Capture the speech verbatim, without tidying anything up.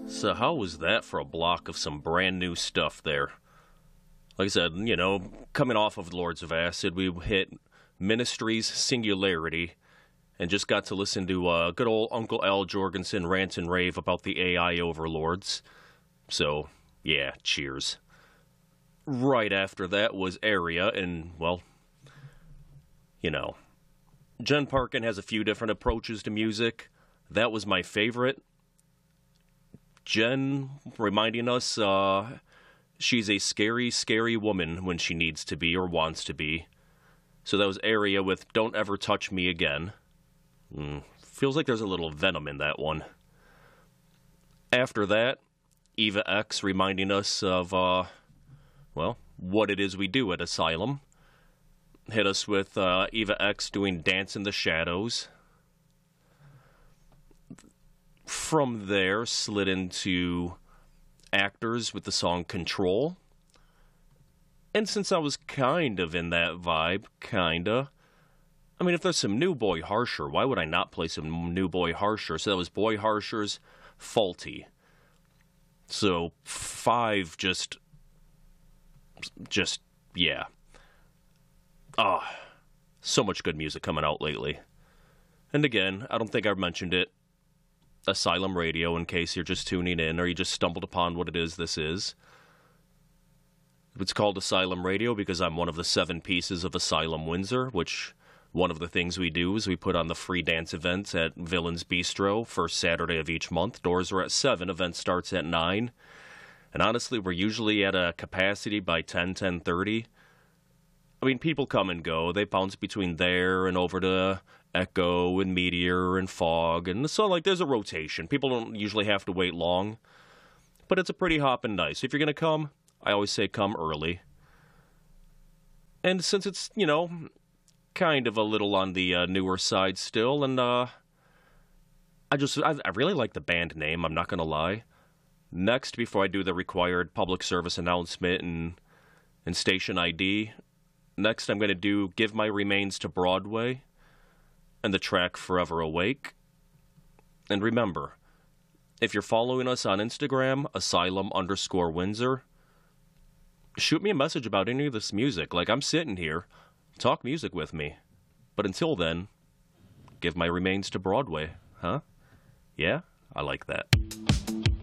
So how was that for a block of some brand new stuff there? Like I said, you know, coming off of Lords of Acid, we hit Ministry's Singularity and just got to listen to uh, good old Uncle Al Jorgensen rant and rave about the A I overlords. So, yeah, cheers. Right after that was Area, and, well, you know, Jen Parkin has a few different approaches to music. That was my favorite. Jen reminding us uh, she's a scary, scary woman when she needs to be or wants to be. So that was Area with Don't Ever Touch Me Again. Mm, feels like there's a little venom in that one. After that, Eva X reminding us of, uh, well, what it is we do at Asylum. Hit us with uh, Eva X doing Dance in the Shadows. From there, slid into Actors with the song Control. And since I was kind of in that vibe, kinda, I mean, if there's some New Boy Harsher, why would I not play some New Boy Harsher? So that was Boy Harsher's Faulty. So five just, just, yeah. Ah, oh, so much good music coming out lately. And again, I don't think I've mentioned it. Asylum Radio, in case you're just tuning in or you just stumbled upon what it is this is. It's called Asylum Radio because I'm one of the seven pieces of Asylum Windsor, which one of the things we do is we put on the free dance events at Villains Bistro first Saturday of each month. Doors are at seven, event starts at nine. And honestly, we're usually at a capacity by ten, ten thirty. I mean, people come and go. They bounce between there and over to Echo and Meteor and Fog. And so, like, there's a rotation. People don't usually have to wait long. But it's a pretty hoppin' nice. If you're going to come, I always say come early. And since it's, you know, kind of a little on the uh, newer side still, and uh, I just, I, I really like the band name, I'm not going to lie. Next, before I do the required public service announcement and, and station I D, next I'm going to do Give My Remains to Broadway and the track Forever Awake. And remember, if you're following us on Instagram, asylum underscore Windsor, shoot me a message about any of this music. Like, I'm sitting here, talk music with me. But until then, Give My Remains to Broadway, huh? Yeah? I like that.